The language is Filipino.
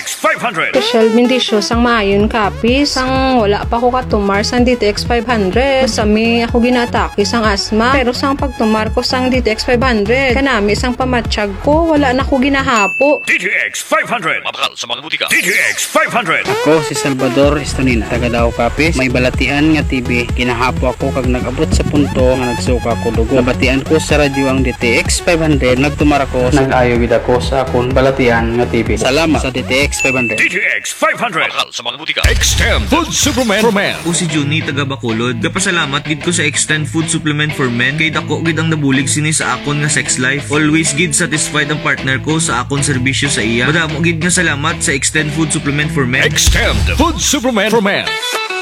DTX 500. Special bendisyo sang maayon kapis. Sang wala pa ko katumar sang DTX 500. Sami ako ginatake sang asma. Pero sang pagtumar ko sang DTX 500. Kanami sang pamatsyag ko. Wala na ko ginahapo. DTX 500. Mabakal sa mga butika. DTX 500. Ako si Salvador Estonina, taga Davao Kapis. May balatian nga TV. Ginahapo ako kag nag-abot sa punto nga nagsuka ko dugo. Nabatian ko sa radyo ang DTX 500. Nagtumar ako. Nag-ayo gid ako sa akong balatian nga TV. Salamat sa DTX 500. DTX 500. Mabakal sa mga butika. Extend Food Supplement for Men. Ako si Juni taga Bacolod. Kapasalamat gid ko sa Extend Food Supplement for Men kay dako gid ang nabulig sini sa akon nga sex life. Always gid satisfied ang partner ko sa akon serbisyo sa iya. Madamo gid nga salamat sa Extend Food Supplement for Men. Extend Food Supplement for Men.